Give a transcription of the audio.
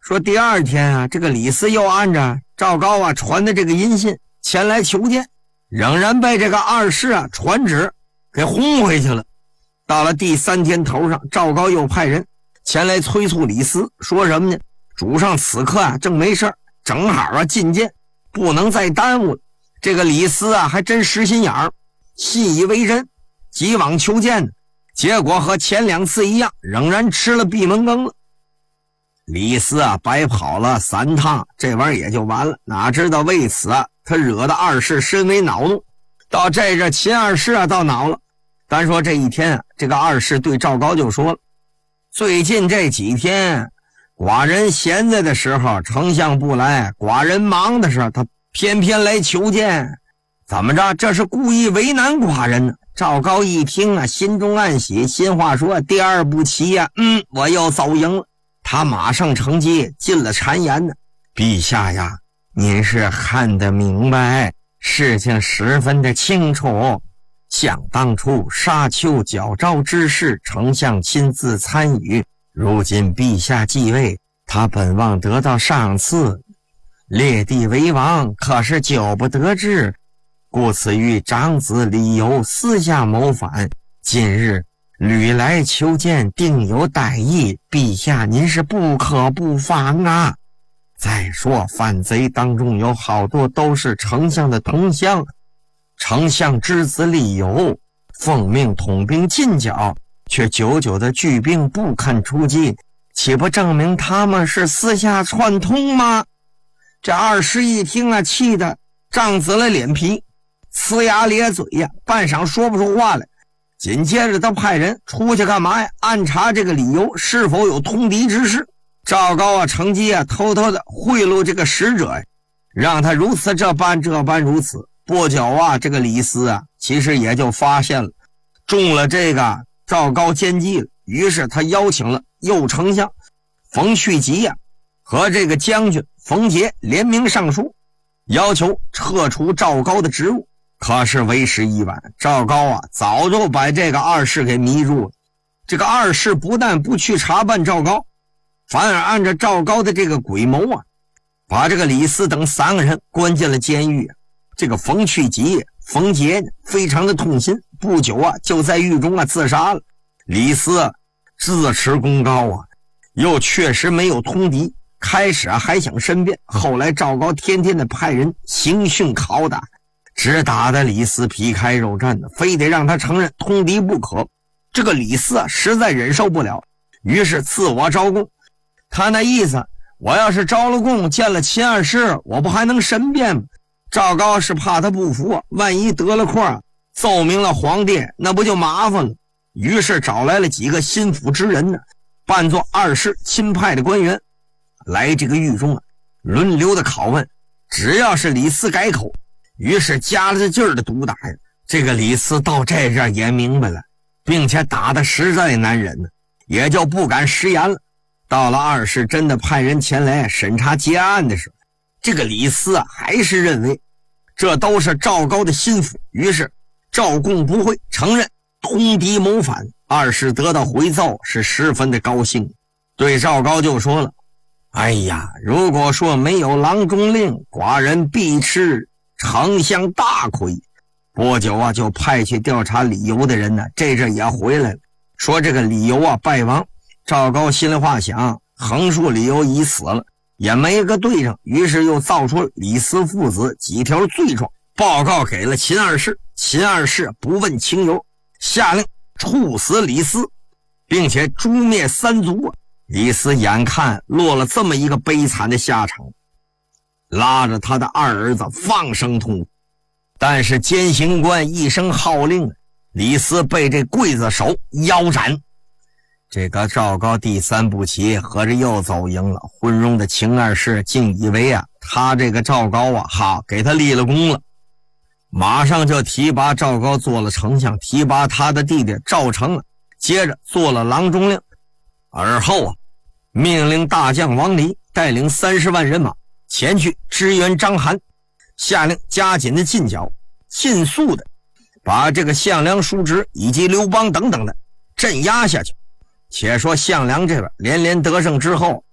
说第二天啊，这个李斯又按着赵高啊传的这个音信前来求见，仍然被这个二世啊传旨给轰回去了。到了第3天头上，赵高又派人前来催促李斯，说什么呢？主上此刻啊正没事，正好啊觐见，不能再耽误了。这个李斯啊还真实心眼儿，信以为真，急往求见呢。结果和前2次一样，仍然吃了闭门羹了。李斯啊白跑了3趟，这玩意儿也就完了。哪知道为此啊他惹得二世深为恼怒。到这秦二世啊倒恼了。单说这一天啊，这个二世对赵高就说了，最近这几天寡人闲着的时候丞相不来，寡人忙的时候他偏偏来求见，怎么着？这是故意为难寡人呢？赵高一听啊，心中暗喜，心话说第二步棋呀，我又走赢了。他马上乘机进了谗言呢，陛下呀，您是看得明白，事情十分的清楚。想当初沙丘矫诏之事，丞相亲自参与，如今陛下继位，他本望得到赏赐，列地为王，可是久不得志，故此与长子李由私下谋反，近日屡来求见，定有歹意，陛下您是不可不防啊。再说反贼当中有好多都是丞相的同乡，丞相之子李由奉命统兵进剿，却久久的聚兵不肯出击，岂不证明他们是私下串通吗？这二世一听啊，气得涨紫了脸皮，呲牙咧嘴呀，半晌说不出话来。紧接着他派人出去干嘛呀？暗查这个李由是否有通敌之事。赵高啊乘机啊偷偷的贿赂这个使者呀，让他如此这般如此。不久啊，这个李斯啊其实也就发现了中了这个赵高奸计了，于是他邀请了右丞相冯续集呀和这个将军冯杰联名上书，要求撤除赵高的职务。可是为时已晚，赵高啊早就把这个二世给迷住了。这个二世不但不去查办赵高，反而按照赵高的这个诡谋啊，把这个李斯等3个人关进了监狱。这个冯续集、冯杰非常的痛心，不久啊就在狱中啊自杀了。李斯自持功高啊，又确实没有通敌，开始啊还想申辩，后来赵高天天的派人刑讯拷打，只打得李斯皮开肉绽的，非得让他承认通敌不可。这个李斯啊实在忍受不了，于是自我招供。他那意思，我要是招了供，见了秦二世，我不还能申辩吗？赵高是怕他不服，万一得了空奏明了皇帝，那不就麻烦了。于是找来了几个心腹之人呢，扮作二世亲派的官员，来这个狱中啊轮流的拷问，只要是李斯改口，于是加了劲儿的毒打呀。这个李斯到这也明白了，并且打得实在难忍呢，也就不敢食言了。到了二世真的派人前来审查结案的时候，这个李斯啊还是认为这都是赵高的心腹，于是赵供不讳，承认通敌谋反。二世得到回奏是十分的高兴，对赵高就说了，哎呀，如果说没有郎中令，寡人必吃丞相大亏。不久啊就派去调查李由的人呢，这也回来了，说这个李由啊败亡。赵高心里话想，横竖李由已死了，也没个对上，于是又造出李斯父子几条罪状，报告给了秦二世。秦二世不问情由，下令处死李斯，并且诛灭3族。李斯眼看落了这么一个悲惨的下场，拉着他的二儿子放声痛哭。但是监刑官一声号令，李斯被这刽子手腰斩。这个赵高第3步棋合着又走赢了，昏庸的秦二世竟以为啊他这个赵高啊给他立了功了，马上就提拔赵高做了丞相，提拔他的弟弟赵成接着做了郎中令。而后啊命令大将王离带领30万人马前去支援章邯，下令加紧的进剿，尽速的把这个项梁、叔侄以及刘邦等等的镇压下去。且说项梁这边连连得胜之后，